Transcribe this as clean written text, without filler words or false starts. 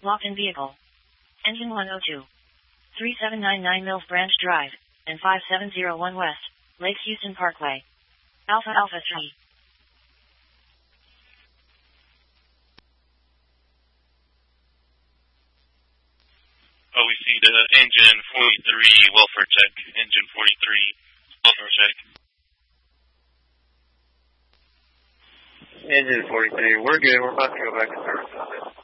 Swap in vehicle. Engine 102. 3799 Mills Branch Drive, and 5701 West, Lakes Houston Parkway. Alpha Alpha 3. OEC to engine 43, welfare check. Engine 43, welfare check. Engine 43, we're good. We're about to go back to service on this.